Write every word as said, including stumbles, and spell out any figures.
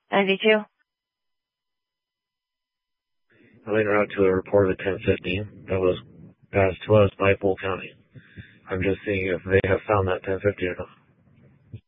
ninety-two. I went out to a report at ten fifty that was passed to us by Bull County. I'm just seeing if they have found that ten fifty or not.